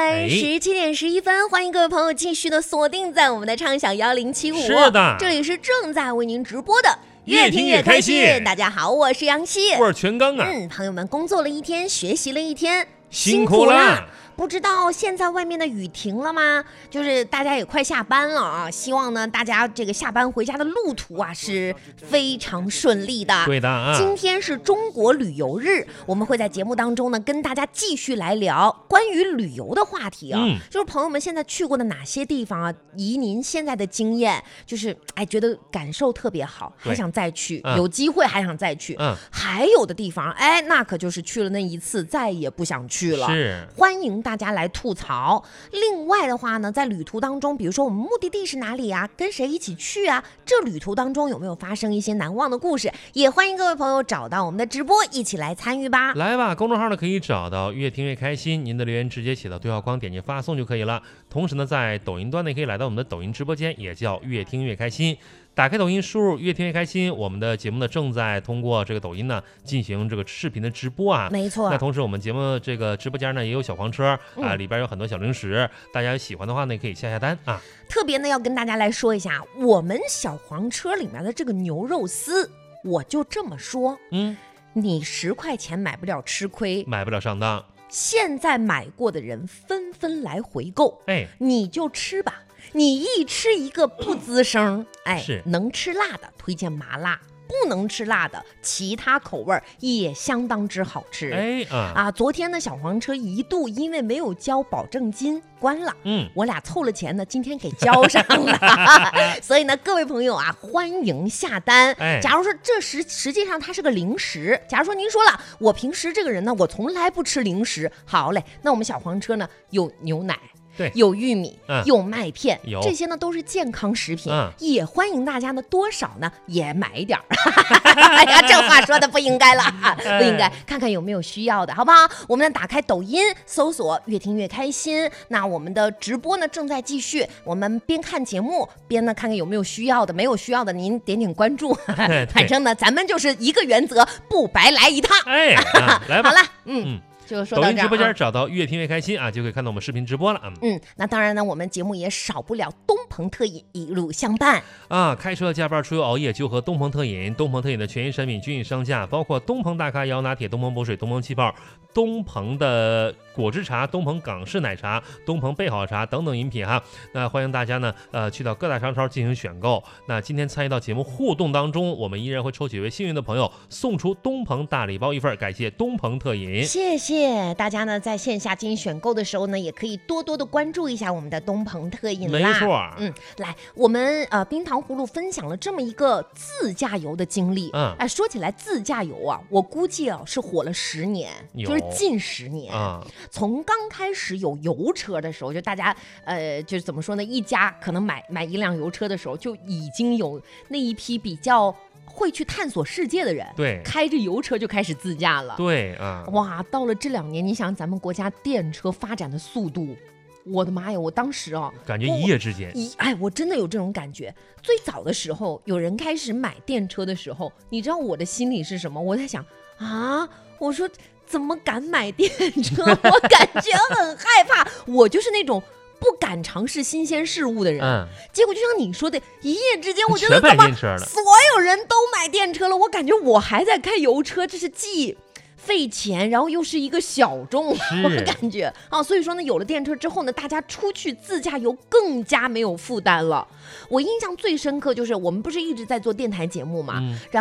来17:11，欢迎各位朋友继续的锁定在我们的畅享1075， 是的， 这里是正在为您直播的越听越开心。 大家好，我是杨希， 我是全刚啊。 朋友们工作了一天，学习了一天， 辛苦啦。 不知道现在外面的雨停了吗？就是大家也快下班了啊，希望呢大家这个下班回家的路途啊是非常顺利的。 对的啊。 今天是中国旅游日，我们会在节目当中呢跟大家继续来聊关于旅游的话题啊。就是朋友们现在去过的哪些地方啊？以您现在的经验，就是觉得感受特别好，还想再去，有机会还想再去。还有的地方，那可就是去了那一次，再也不想去了。 是， 欢迎大家来吐槽。另外的话呢，在旅途当中，比如说我们目的地是哪里啊？跟谁一起去啊？这旅途当中有没有发生一些难忘的故事？也欢迎各位朋友找到我们的直播，一起来参与吧。 来吧，公众号呢可以找到越听越开心，您的留言直接写到对话框，点击发送就可以了。同时呢，在抖音端呢可以来到我们的抖音直播间，也叫越听越开心。打开抖音，输入越听越开心，我们的节目呢正在通过这个抖音呢进行这个视频的直播啊。 没错。 那同时我们节目这个直播间呢也有小黄车啊，里边有很多小零食，大家喜欢的话呢可以下单啊。 特别呢要跟大家来说一下，我们小黄车里面的这个牛肉丝，我就这么说，你10块钱买不了吃亏， 买不了上当。 现在买过的人纷纷来回购，你就吃吧。你一吃一个不吱声， 是能吃辣的推荐麻辣，不能吃辣的其他口味也相当之好吃。昨天呢小黄车一度因为没有交保证金关了，我俩凑了钱呢，今天给交上了。所以呢各位朋友啊，欢迎下单。假如说这实际上它是个零食，假如说您说了我平时这个人呢我从来不吃零食，好嘞，那我们小黄车呢有牛奶， 对， 有玉米，有麦片， 有这些呢都是健康食品，也欢迎大家呢多少呢也买一点。哎呀，这话说的不应该了，不应该，看看有没有需要的，好不好？我们呢打开抖音，搜索越听越开心。那我们的直播呢正在继续，我们边看节目边呢看看有没有需要的，没有需要的您点点关注。反正呢咱们就是一个原则，不白来一趟。 来吧。 好了，就说到这儿， 抖音直播间找到越听越开心啊，就可以看到我们视频直播了。 那当然呢，我们节目也少不了东鹏特饮一路相伴啊。开车加班出游熬夜就喝东鹏特饮，东鹏特饮的全新产品均已上架，包括东鹏大咖摇拿铁、东鹏补水、东鹏气泡、东鹏的果汁茶、东鹏港式奶茶、东鹏备好茶等等饮品哈。那欢迎大家呢去到各大商超进行选购。那今天参与到节目互动当中，我们依然会抽几位幸运的朋友送出东鹏大礼包一份，感谢东鹏特饮， 谢谢大家呢，在线下进行选购的时候呢，也可以多多的关注一下我们的东鹏特饮啦。 没错， 来，我们冰糖葫芦分享了这么一个自驾游的经历。说起来自驾游啊，我估计是火了10年，就是近10年。从刚开始有油车的时候，就大家就是怎么说呢，一家可能买一辆油车的时候，就已经有那一批比较会去探索世界的人， 对， 开着油车就开始自驾了， 对哇，到了这2年，你想咱们国家电车发展的速度，我的妈呀！我当时感觉一夜之间， 我真的有这种感觉。最早的时候，有人开始买电车的时候，你知道我的心里是什么？我在想我说怎么敢买电车？我感觉很害怕，我就是那种不敢尝试新鲜事物的人。结果就像你说的，一夜之间，我觉得怎么所有人都买电车了，我感觉我还在开油车，这是既费钱，然后又是一个小众，我感觉所以说呢，有了电车之后呢，大家出去自驾游更加没有负担了。我印象最深刻就是我们不是一直在做电台节目嘛，